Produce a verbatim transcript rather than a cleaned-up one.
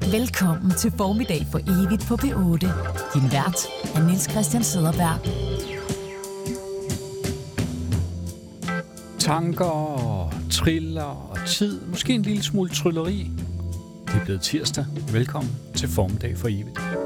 Velkommen til Formiddag for evigt på P otte. Din vært er Niels Christian Cederberg. Tanker, triller og tid, måske en lille smule trylleri. Det er blevet tirsdag. Velkommen til Formiddag for evigt.